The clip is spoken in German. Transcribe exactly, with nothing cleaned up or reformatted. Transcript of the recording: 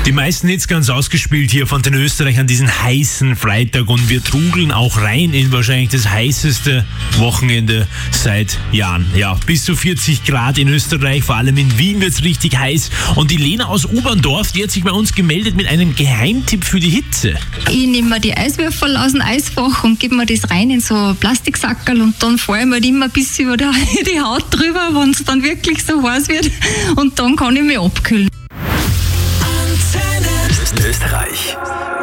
Die meisten Hits ganz ausgespielt hier von den Österreichern diesen heißen Freitag und wir trudeln auch rein in wahrscheinlich das heißeste Wochenende seit Jahren. Ja, bis zu vierzig Grad in Österreich, vor allem in Wien wird's richtig heiß. Und die Lena aus Oberndorf, die hat sich bei uns gemeldet mit einem Geheimtipp für die Hitze. Ich nehme mir die Eiswürfel aus dem Eisfach und gebe mir das rein in so Plastiksackerl und dann fahre ich mir die immer bis über die Haut drüber, wenn es dann wirklich so heiß wird und dann kann ich mich abkühlen. Österreich.